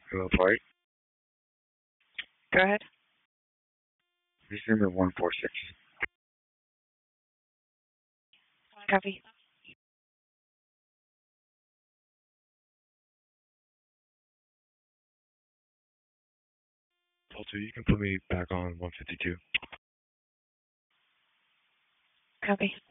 Hello, flight. Go ahead. This is number 146. Copy. Delta, you can put me back on 152. Copy.